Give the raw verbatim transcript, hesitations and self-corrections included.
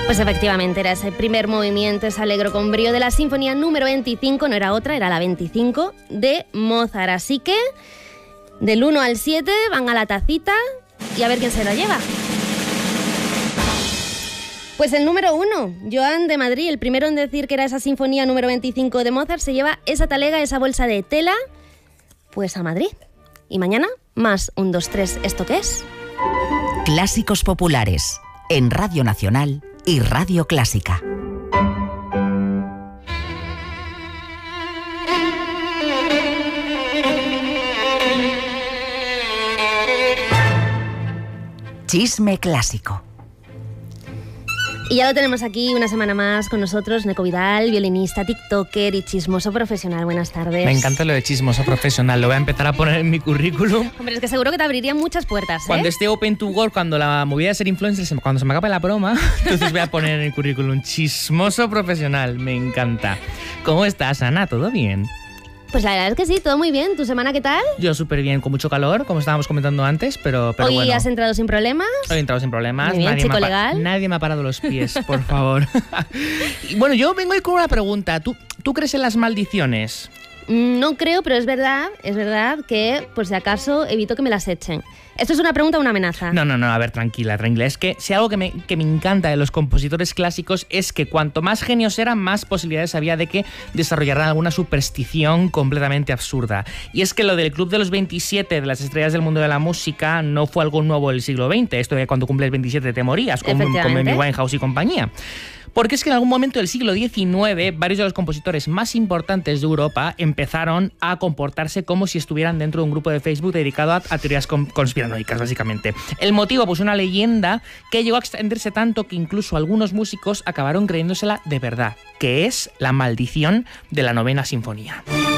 Pues efectivamente era ese primer movimiento, ese alegro con brío de la sinfonía número veinticinco, no era otra, era la veinticinco de Mozart. Así que del uno al siete van a la tacita y a ver quién se la lleva. Pues el número uno, Joan de Madrid, el primero en decir que era esa sinfonía número veinticinco de Mozart, se lleva esa talega, esa bolsa de tela, pues a Madrid. Y mañana, más un, dos, tres, ¿esto qué es? Clásicos populares, en Radio Nacional y Radio Clásica. Chisme clásico. Y ya lo tenemos aquí una semana más con nosotros, Neko Vidal, violinista, tiktoker y chismoso profesional. Buenas tardes. Me encanta lo de chismoso profesional, lo voy a empezar a poner en mi currículum. Hombre, es que seguro que te abrirían muchas puertas, ¿eh? Cuando esté open to work, cuando la movida de ser influencer, cuando se me acabe la broma, entonces voy a poner en el currículum chismoso profesional. Me encanta. ¿Cómo estás, Ana? ¿Todo bien? Pues la verdad es que sí, todo muy bien. ¿Tu semana qué tal? Yo súper bien, con mucho calor, como estábamos comentando antes, pero, pero ¿Hoy bueno. has entrado sin problemas? Hoy he entrado sin problemas. Muy bien, nadie, chico me ha, legal. nadie me ha parado los pies, por favor. Y bueno, yo vengo hoy con una pregunta. ¿Tú, ¿Tú crees en las maldiciones? No creo, pero es verdad, es verdad que, por si acaso, evito que me las echen. ¿Esto es una pregunta o una amenaza? No, no, no, a ver, tranquila, tranquila. Es que si algo que me, que me encanta de los compositores clásicos es que cuanto más genios eran, más posibilidades había de que desarrollaran alguna superstición completamente absurda. Y es que lo del Club de los veintisiete de las estrellas del mundo de la música no fue algo nuevo del siglo veinte. Esto de cuando cumples veintisiete te morías, como, como Amy Winehouse y compañía. Porque es que en algún momento del siglo diecinueve, varios de los compositores más importantes de Europa empezaron a comportarse como si estuvieran dentro de un grupo de Facebook dedicado a, a teorías conspiranoicas, básicamente. El motivo, pues una leyenda que llegó a extenderse tanto que incluso algunos músicos acabaron creyéndosela de verdad, que es la maldición de la novena sinfonía.